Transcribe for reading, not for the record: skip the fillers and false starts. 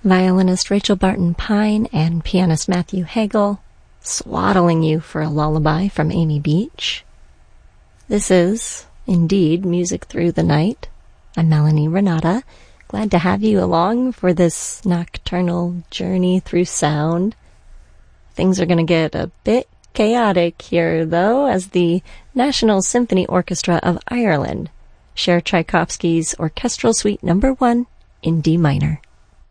violinist Rachel Barton Pine and pianist Matthew Hagel, swaddling you for a lullaby from Amy Beach. This is, indeed, Music Through the Night. I'm Melanie Renata, glad to have you along for this nocturnal journey through sound. Things are going to get a bit chaotic here, though, as the National Symphony Orchestra of Ireland share Tchaikovsky's Orchestral Suite No. 1 in D minor.